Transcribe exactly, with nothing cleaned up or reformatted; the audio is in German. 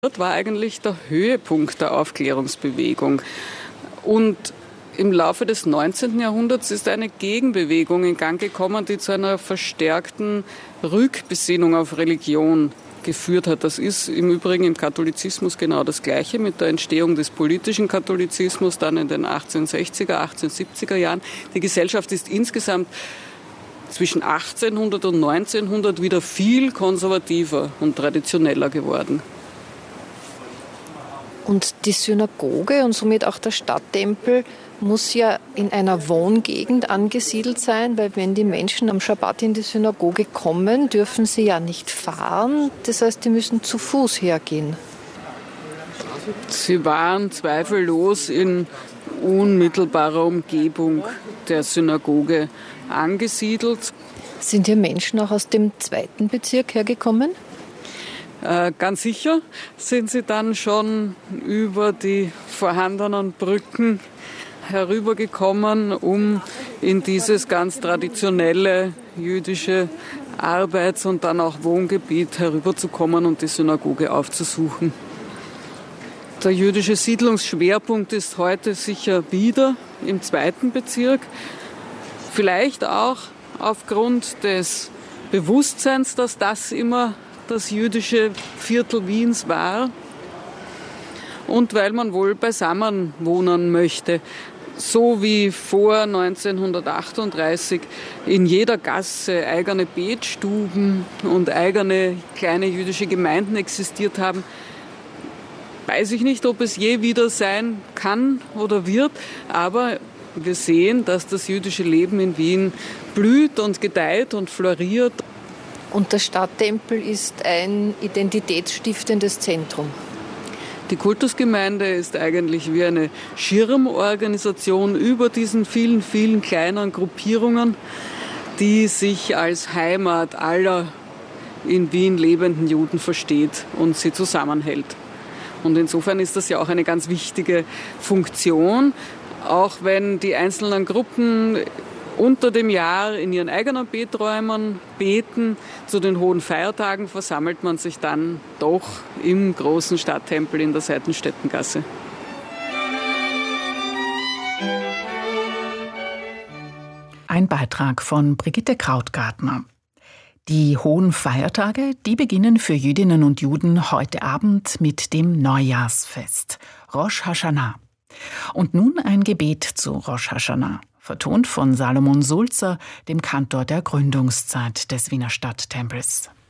Das war eigentlich der Höhepunkt der Aufklärungsbewegung. Und im Laufe des neunzehnten Jahrhunderts ist eine Gegenbewegung in Gang gekommen, die zu einer verstärkten Rückbesinnung auf Religion geführt hat. Das ist im Übrigen im Katholizismus genau das Gleiche mit der Entstehung des politischen Katholizismus dann in den achtzehnhundertsechziger, achtzehnhundertsiebziger Jahren. Die Gesellschaft ist insgesamt zwischen achtzehnhundert und neunzehnhundert wieder viel konservativer und traditioneller geworden. Und die Synagoge und somit auch der Stadttempel muss ja in einer Wohngegend angesiedelt sein, weil wenn die Menschen am Schabbat in die Synagoge kommen, dürfen sie ja nicht fahren. Das heißt, die müssen zu Fuß hergehen. Sie waren zweifellos in unmittelbarer Umgebung der Synagoge angesiedelt. Sind hier Menschen auch aus dem zweiten Bezirk hergekommen? Äh, ganz sicher sind sie dann schon über die vorhandenen Brücken herübergekommen, um in dieses ganz traditionelle jüdische Arbeits- und dann auch Wohngebiet herüberzukommen und die Synagoge aufzusuchen. Der jüdische Siedlungsschwerpunkt ist heute sicher wieder im zweiten Bezirk. Vielleicht auch aufgrund des Bewusstseins, dass das immer das jüdische Viertel Wiens war und weil man wohl beisammen wohnen möchte. So wie vor neunzehnhundertachtunddreißig in jeder Gasse eigene Betstuben und eigene kleine jüdische Gemeinden existiert haben, weiß ich nicht, ob es je wieder sein kann oder wird, aber wir sehen, dass das jüdische Leben in Wien blüht und gedeiht und floriert. Und der Stadttempel ist ein identitätsstiftendes Zentrum. Die Kultusgemeinde ist eigentlich wie eine Schirmorganisation über diesen vielen, vielen kleinen Gruppierungen, die sich als Heimat aller in Wien lebenden Juden versteht und sie zusammenhält. Und insofern ist das ja auch eine ganz wichtige Funktion, auch wenn die einzelnen Gruppen unter dem Jahr in ihren eigenen Beträumen beten. Zu den hohen Feiertagen versammelt man sich dann doch im großen Stadttempel in der Seitenstättengasse. Ein Beitrag von Brigitte Krautgartner. Die hohen Feiertage, die beginnen für Jüdinnen und Juden heute Abend mit dem Neujahrsfest, Rosh Hashanah. Und nun ein Gebet zu Rosh Hashanah, vertont von Salomon Sulzer, dem Kantor der Gründungszeit des Wiener Stadttempels.